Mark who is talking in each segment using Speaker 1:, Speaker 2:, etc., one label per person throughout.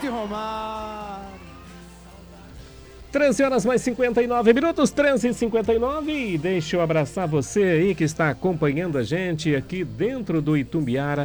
Speaker 1: Romário.
Speaker 2: 13 horas mais 59 minutos, 13h59, e deixa eu abraçar você aí que está acompanhando a gente aqui dentro do Itumbiara,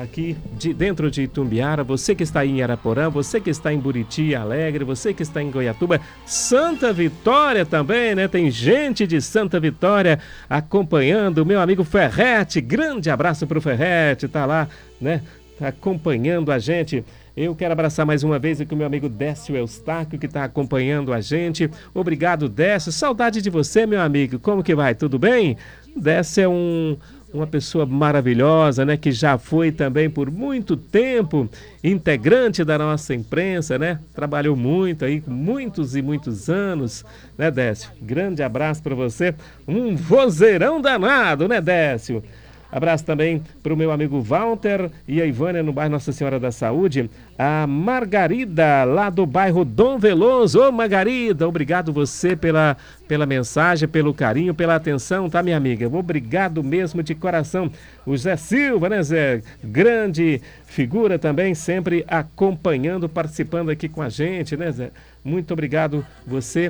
Speaker 2: dentro de Itumbiara, você que está em Araporã, você que está em Buriti Alegre, você que está em Goiatuba, Santa Vitória também, né? Tem gente de Santa Vitória acompanhando, meu amigo Ferrete, grande abraço pro Ferrete, tá lá, né? Tá acompanhando a gente. Eu quero abraçar mais uma vez aqui o meu amigo Décio Eustáquio, que está acompanhando a gente. Obrigado, Décio. Saudade de você, meu amigo. Como que vai? Tudo bem? Décio é uma pessoa maravilhosa, né? Que já foi também por muito tempo integrante da nossa imprensa, né? Trabalhou muito aí, muitos e muitos anos, né, Décio? Grande abraço para você. Um vozeirão danado, né, Décio? Abraço também para o meu amigo Walter e a Ivânia no bairro Nossa Senhora da Saúde. A Margarida, lá do bairro Dom Veloso. Ô, Margarida, obrigado você pela mensagem, pelo carinho, pela atenção, tá, minha amiga? Obrigado mesmo de coração. O Zé Silva, né, Zé? Grande figura também, sempre acompanhando, participando aqui com a gente, né, Zé? Muito obrigado você.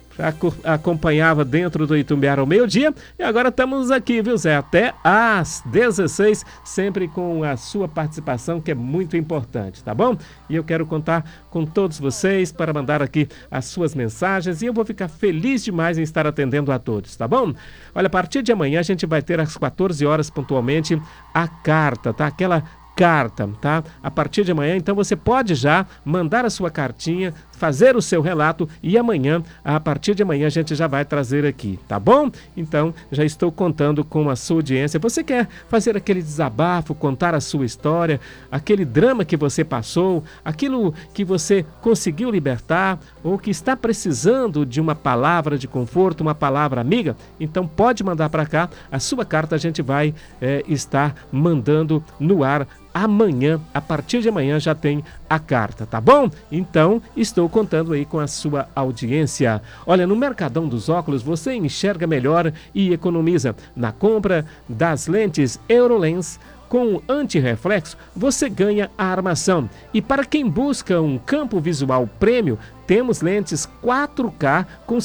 Speaker 2: Acompanhava dentro do Itumbiara ao meio-dia e agora estamos aqui, viu, Zé? Até às 16, sempre com a sua participação, que é muito importante, tá bom? E eu quero contar com todos vocês para mandar aqui as suas mensagens e eu vou ficar feliz demais em estar atendendo a todos, tá bom? Olha, a partir de amanhã a gente vai ter às 14 horas pontualmente a carta, tá? Aquela carta, tá? A partir de amanhã, então você pode já mandar a sua cartinha, fazer o seu relato e amanhã, a partir de amanhã, a gente já vai trazer aqui, tá bom? Então, já estou contando com a sua audiência. Você quer fazer aquele desabafo, contar a sua história, aquele drama que você passou, aquilo que você conseguiu libertar ou que está precisando de uma palavra de conforto, uma palavra amiga? Então, pode mandar para cá. A sua carta a gente vai estar mandando no ar amanhã, a partir de amanhã já tem a carta, tá bom? Então, estou contando aí com a sua audiência. Olha, no Mercadão dos Óculos você enxerga melhor e economiza. Na compra das lentes Eurolens com antirreflexo, você ganha a armação. E para quem busca um campo visual prêmio, temos lentes 4K com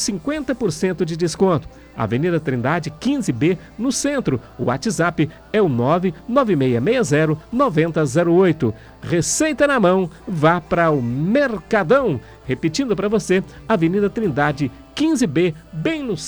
Speaker 2: 50% de desconto. Avenida Trindade 15B, no centro. O WhatsApp é o 99660-9008. Receita na mão, vá para o Mercadão. Repetindo para você, Avenida Trindade 15B, bem no